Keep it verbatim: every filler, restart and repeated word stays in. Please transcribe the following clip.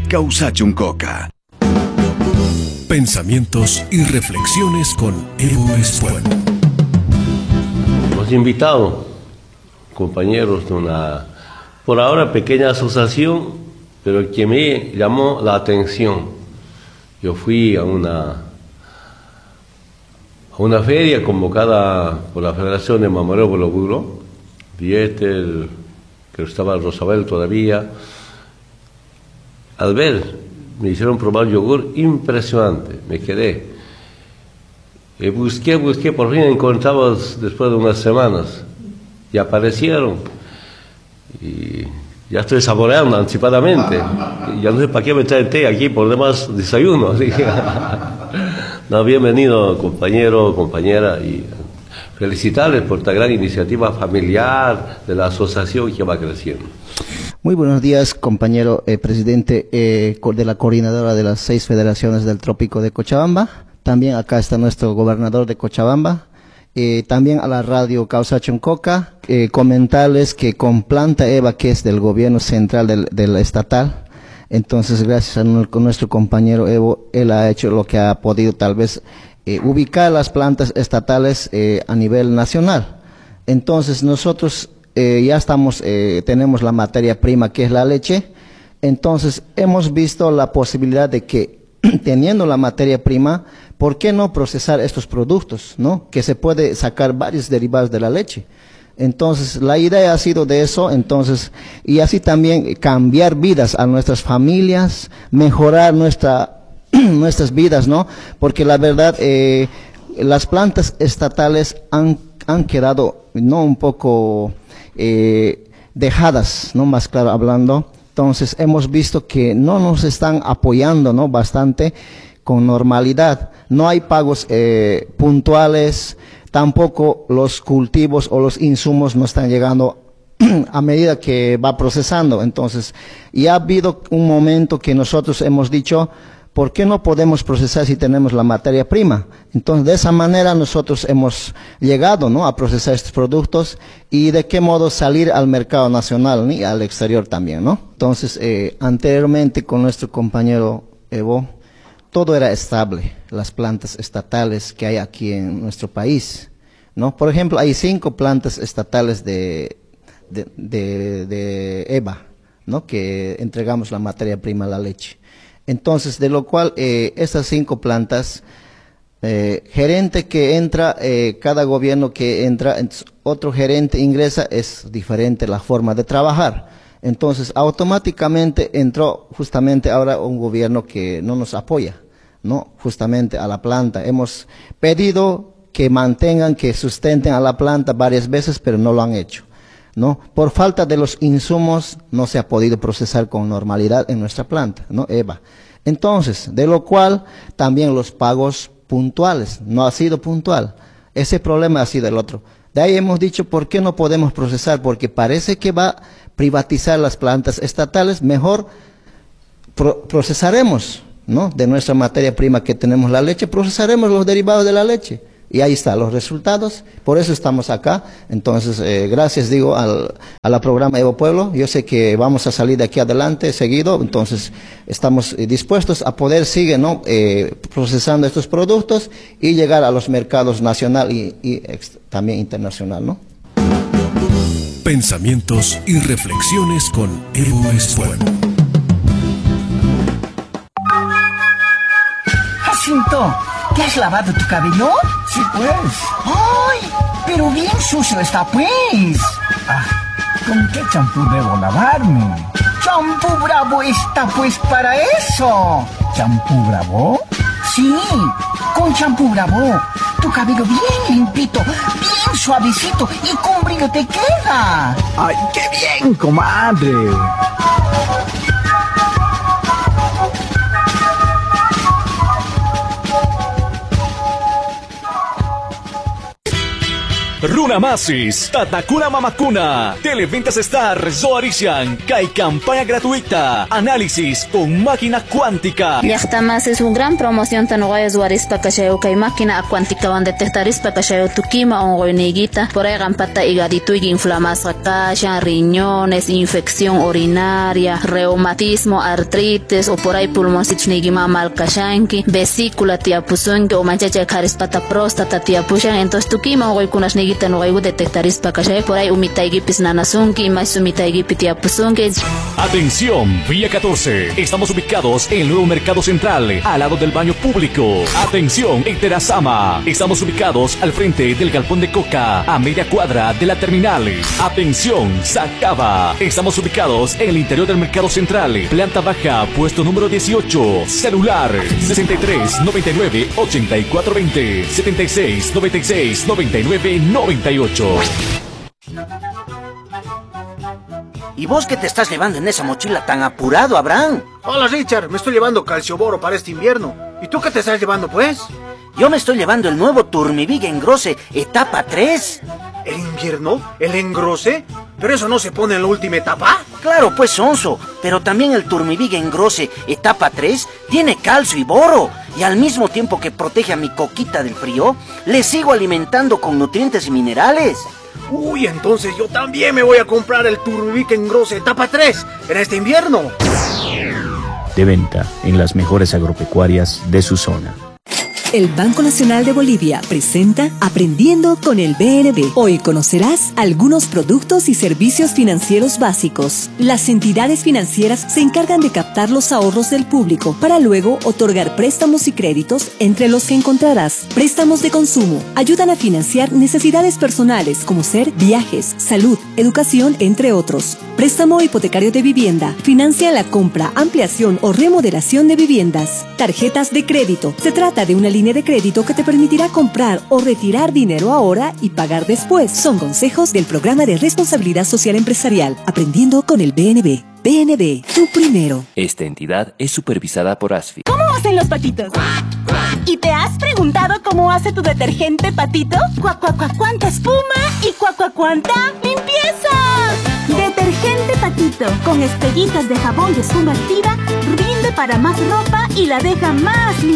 Causachuncoca. Pensamientos y reflexiones con Evo Espuel. Hemos invitado compañeros de una, por ahora, pequeña asociación, pero que me llamó la atención. Yo fui a una, a una feria convocada por la Federación de Mamareo Bologuro, Dieter, que estaba Rosabel todavía. Al ver, me hicieron probar yogur impresionante, me quedé. Y busqué, busqué, por fin encontraba después de unas semanas, y aparecieron. Y ya estoy saboreando anticipadamente. Y ya no sé para qué me trae té aquí, por demás desayuno. Así que, no, bienvenido, compañero, compañera, y felicitarles por esta gran iniciativa familiar de la asociación que va creciendo. Muy buenos días, compañero eh, presidente eh, de la coordinadora de las seis federaciones del Trópico de Cochabamba. También acá está nuestro gobernador de Cochabamba. Eh, también a la radio Causachuncoca. Eh, comentarles que con Planta EVA, que es del gobierno central del, del estatal, entonces gracias a nuestro compañero Evo, él ha hecho lo que ha podido tal vez eh, ubicar las plantas estatales eh, a nivel nacional. Entonces nosotros Eh, ya estamos, eh, tenemos la materia prima que es la leche, entonces hemos visto la posibilidad de que teniendo la materia prima, ¿por qué no procesar estos productos, no? Que se puede sacar varios derivados de la leche. Entonces la idea ha sido de eso, entonces, y así también cambiar vidas a nuestras familias, mejorar nuestra, nuestras vidas, ¿no? Porque la verdad, eh, las plantas estatales han, han quedado, no un poco Eh, dejadas, no más claro hablando. Entonces hemos visto que no nos están apoyando, no bastante con normalidad. No hay pagos eh, puntuales, tampoco los cultivos o los insumos no están llegando a medida que va procesando. Entonces, y ha habido un momento que nosotros hemos dicho, ¿por qué no podemos procesar si tenemos la materia prima? Entonces, de esa manera nosotros hemos llegado, ¿no?, a procesar estos productos y de qué modo salir al mercado nacional y al exterior también, ¿no? Entonces, eh, anteriormente con nuestro compañero Evo, todo era estable, las plantas estatales que hay aquí en nuestro país, ¿no? Por ejemplo, hay cinco plantas estatales de, de, de, de EVA, ¿no?, que entregamos la materia prima, la leche. Entonces, de lo cual, eh, estas cinco plantas, eh, gerente que entra, eh, cada gobierno que entra, otro gerente ingresa, es diferente la forma de trabajar. Entonces, automáticamente entró justamente ahora un gobierno que no nos apoya, ¿no? Justamente a la planta. Hemos pedido que mantengan, que sustenten a la planta varias veces, pero no lo han hecho, ¿no? Por falta de los insumos no se ha podido procesar con normalidad en nuestra planta, ¿no, EVA? Entonces, de lo cual también los pagos puntuales, no ha sido puntual. Ese problema ha sido el otro. De ahí hemos dicho, ¿por qué no podemos procesar? Porque parece que va a privatizar las plantas estatales, mejor pro procesaremos, ¿no?, de nuestra materia prima que tenemos la leche, procesaremos los derivados de la leche. Y ahí están los resultados, por eso estamos acá. Entonces, eh, gracias, digo, al, a la programa Evo Pueblo. Yo sé que vamos a salir de aquí adelante seguido, entonces estamos eh, dispuestos a poder seguir, ¿no?, eh, procesando estos productos y llegar a los mercados nacional y, y ex, también internacional, ¿no? Pensamientos y reflexiones con Evo Espuel. Jacinto, ¿te has lavado tu cabello? Sí, pues. ¡Ay! Pero bien sucio está, pues. Ah, ¿con qué champú debo lavarme? ¡Champú Bravo está, pues, para eso! ¿Champú Bravo? Sí, con champú Bravo. Tu cabello bien limpito, bien suavecito y con brillo te queda. ¡Ay, qué bien, comadre! Runamasis, Tatakuna Mamakuna, Televentas Star, Zoarisian, Kai campaña gratuita, análisis con máquina cuántica. Yachtamas es una gran promoción Tanogoya Zoaris Pakashayo, Kai máquina cuántica van detectaris Pakashayo, Tukima ongoiniguita, por ahí gampata higadito y inflamación, kasha, riñones, infección urinaria, reumatismo, artritis, o por ahí pulmoncich nigima malkashanki, vesícula tiapuzunki, o manchacha karispata próstata tiapushan, entonces Tukima ongoikunas nigita no hay detectaris Pakashayo, por ahí umitaigipis nanasunki, más umitaigipis tiapuzunki. Atención, Vía catorce. Estamos ubicados en el nuevo Mercado Central, al lado del baño público. Atención, en Terazama. Estamos ubicados al frente del galpón de Coca, a media cuadra de la terminal. Atención, Sacaba. Estamos ubicados en el interior del Mercado Central, planta baja, puesto número dieciocho. Celular sesenta y tres, noventa y nueve, ochenta y cuatro veinte, setenta y seis, noventa y seis, noventa y nueve, noventa y ocho. ¿Y vos qué te estás llevando en esa mochila tan apurado, Abraham? Hola, Richard. Me estoy llevando calcioboro para este invierno. ¿Y tú qué te estás llevando, pues? Yo me estoy llevando el nuevo Turmivig Engrose, etapa tres. ¿El invierno? ¿El engrose? ¿Pero eso no se pone en la última etapa? Claro, pues, sonso. Pero también el Turmivig Engrose, etapa tres, tiene calcio y boro. Y al mismo tiempo que protege a mi coquita del frío, le sigo alimentando con nutrientes y minerales. Uy, entonces yo también me voy a comprar el Turmivig Engrose etapa tres en este invierno. De venta en las mejores agropecuarias de su zona. El Banco Nacional de Bolivia presenta Aprendiendo con el B N B. Hoy conocerás algunos productos y servicios financieros básicos. Las entidades financieras se encargan de captar los ahorros del público para luego otorgar préstamos y créditos, entre los que encontrarás préstamos de consumo. Ayudan a financiar necesidades personales como ser viajes, salud, educación, entre otros. Préstamo hipotecario de vivienda. Financia la compra, ampliación o remodelación de viviendas. Tarjetas de crédito. Se trata de una línea de crédito que te permitirá comprar o retirar dinero ahora y pagar después. Son consejos del Programa de Responsabilidad Social Empresarial. Aprendiendo con el B N B. B N B, tú primero. Esta entidad es supervisada por ASFI. ¿Cómo hacen los patitos? ¿Y te has preguntado cómo hace tu detergente Patito? Cuac, cuac, cuac, cuánta espuma y cuac, cuac, cuánta limpieza. Detergente Patito, con estrellitas de jabón y espuma activa, rinde para más ropa y la deja más limpia.